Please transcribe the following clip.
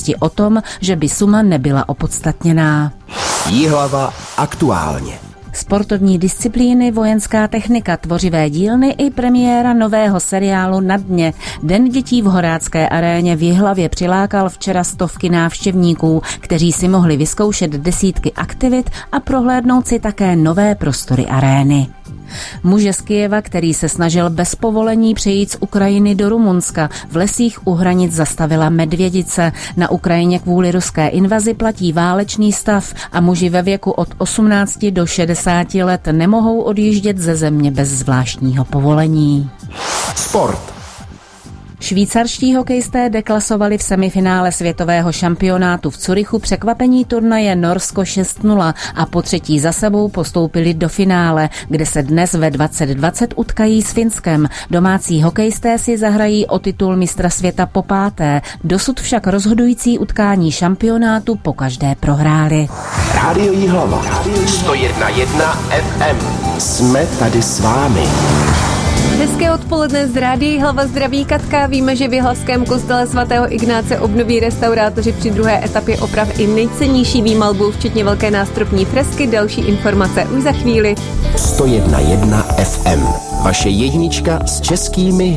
pochybnosti o tom, že by suma nebyla opodstatněná. Jihlava aktuálně. Sportovní disciplíny, vojenská technika, tvořivé dílny i premiéra nového seriálu Na dně. Den dětí v Horácké aréně v Jihlavě přilákal včera stovky návštěvníků, kteří si mohli vyzkoušet desítky aktivit a prohlédnout si také nové prostory arény. Muže z Kyjeva, který se snažil bez povolení přejít z Ukrajiny do Rumunska, v lesích u hranic zastavila medvědice. Na Ukrajině kvůli ruské invazi platí válečný stav a muži ve věku od 18 do 60 let nemohou odjíždět ze země bez zvláštního povolení. Sport. Švýcarští hokejisté deklasovali v semifinále světového šampionátu v Curychu překvapení turnaje Norsko 6-0 a po třetí za sebou postoupili do finále, kde se dnes ve 20:20 utkají s Finskem. Domácí hokejisté si zahrají o titul mistra světa po páté. Dosud však rozhodující utkání šampionátu pokaždé prohráli. Rádio Jihlava 101,1 FM. Jsme tady s vámi. Hezké odpoledne z Rádia Jihlava, zdraví Katka. Víme, že v jihlavském kostele svatého Ignáce obnoví restaurátoři při druhé etapě oprav i nejcennější výmalbu, včetně velké nástropní fresky. Další informace už za chvíli. 101,1 FM. Vaše jednička s českými